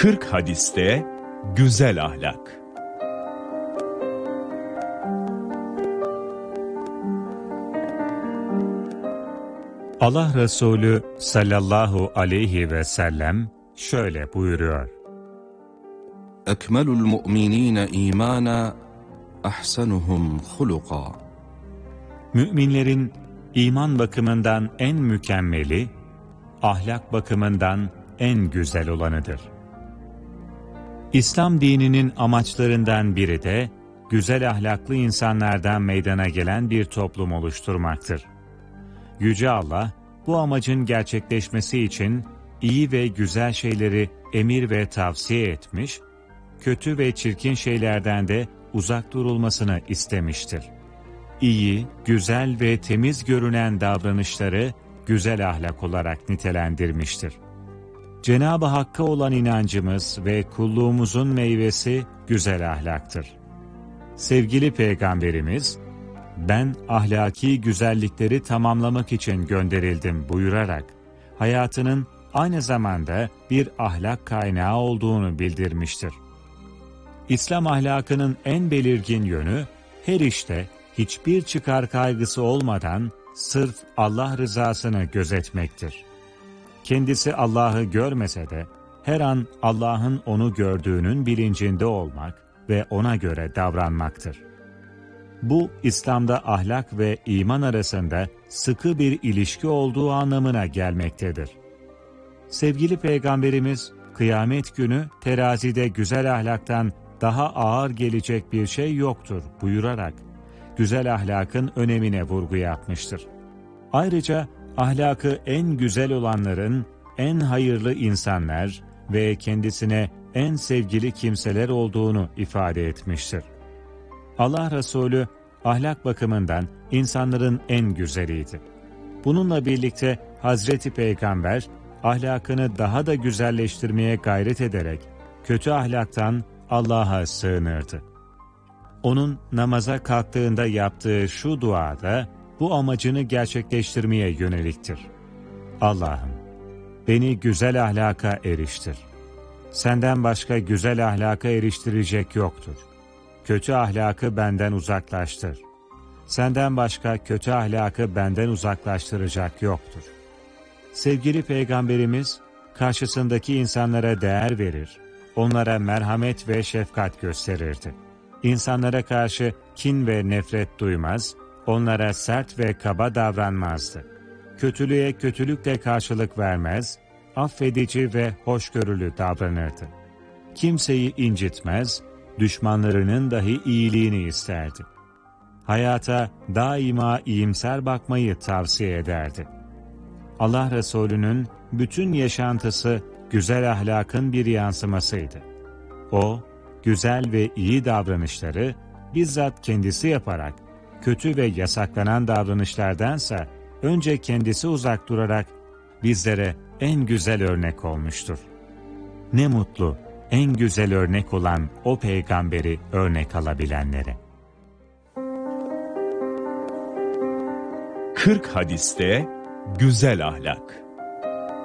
40 hadiste güzel ahlak. Allah Resulü sallallahu aleyhi ve sellem şöyle buyuruyor: Ekmelul mu'minine imana, ahsanuhum huluka. Müminlerin iman bakımından en mükemmeli, ahlak bakımından en güzel olanıdır. İslam dininin amaçlarından biri de güzel ahlaklı insanlardan meydana gelen bir toplum oluşturmaktır. Yüce Allah, bu amacın gerçekleşmesi için iyi ve güzel şeyleri emir ve tavsiye etmiş, kötü ve çirkin şeylerden de uzak durulmasını istemiştir. İyi, güzel ve temiz görünen davranışları güzel ahlak olarak nitelendirmiştir. Cenab-ı Hakk'a olan inancımız ve kulluğumuzun meyvesi güzel ahlaktır. Sevgili Peygamberimiz, "Ben ahlaki güzellikleri tamamlamak için gönderildim" buyurarak, hayatının aynı zamanda bir ahlak kaynağı olduğunu bildirmiştir. İslam ahlakının en belirgin yönü, her işte hiçbir çıkar kaygısı olmadan sırf Allah rızasını gözetmektir. Kendisi Allah'ı görmese de her an Allah'ın onu gördüğünün bilincinde olmak ve ona göre davranmaktır. Bu, İslam'da ahlak ve iman arasında sıkı bir ilişki olduğu anlamına gelmektedir. Sevgili Peygamberimiz, kıyamet günü terazide güzel ahlaktan daha ağır gelecek bir şey yoktur buyurarak, güzel ahlakın önemine vurgu yapmıştır. Ayrıca ahlakı en güzel olanların en hayırlı insanlar ve kendisine en sevgili kimseler olduğunu ifade etmiştir. Allah Resulü ahlak bakımından insanların en güzeliydi. Bununla birlikte Hazreti Peygamber ahlakını daha da güzelleştirmeye gayret ederek kötü ahlaktan Allah'a sığınırdı. Onun namaza kalktığında yaptığı şu duada bu amacını gerçekleştirmeye yöneliktir. Allah'ım, beni güzel ahlaka eriştir. Senden başka güzel ahlaka eriştirecek yoktur. Kötü ahlakı benden uzaklaştır. Senden başka kötü ahlakı benden uzaklaştıracak yoktur. Sevgili Peygamberimiz, karşısındaki insanlara değer verir, onlara merhamet ve şefkat gösterirdi. İnsanlara karşı kin ve nefret duymaz, onlara sert ve kaba davranmazdı. Kötülüğe kötülükle karşılık vermez, affedici ve hoşgörülü davranırdı. Kimseyi incitmez, düşmanlarının dahi iyiliğini isterdi. Hayata daima iyimser bakmayı tavsiye ederdi. Allah Resulü'nün bütün yaşantısı güzel ahlakın bir yansımasıydı. O, güzel ve iyi davranışları bizzat kendisi yaparak, kötü ve yasaklanan davranışlardansa önce kendisi uzak durarak bizlere en güzel örnek olmuştur. Ne mutlu, en güzel örnek olan o peygamberi örnek alabilenlere. 40 hadiste güzel ahlak.